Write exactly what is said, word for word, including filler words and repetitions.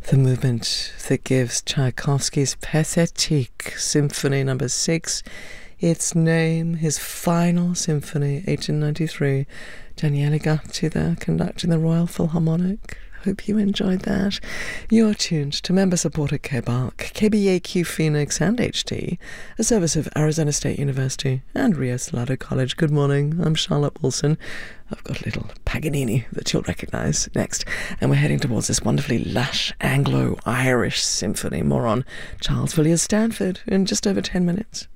The movement that gives Tchaikovsky's Pathetique Symphony Number Six its name, his final symphony, eighteen ninety-three. Daniele Gatti there, conducting the Royal Philharmonic. Hope you enjoyed that. You're tuned to member-supported K B A R C, K B A Q Phoenix and H T, a service of Arizona State University and Rio Salado College. Good morning, I'm Charlotte Wilson. I've got a little Paganini that you'll recognise next, and we're heading towards this wonderfully lush Anglo-Irish symphony. More on Charles Villiers Stanford in just over ten minutes.